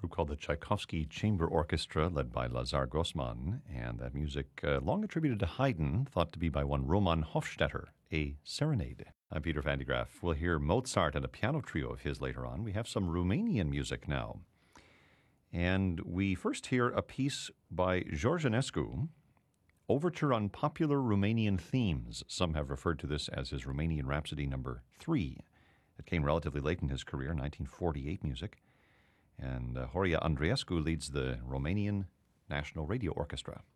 group called the Tchaikovsky Chamber Orchestra, led by Lazar Grossman, and that music, long attributed to Haydn, thought to be by one Roman Hofstetter, a serenade. I'm Peter Van de Graaff. We'll hear Mozart and a piano trio of his later on. We have some Romanian music now. And we first hear a piece by George Enescu, Overture on Popular Romanian Themes. Some have referred to this as his Romanian Rhapsody No. 3. It came relatively late in his career, 1948 music. And Horia Andreescu leads the Romanian National Radio Orchestra.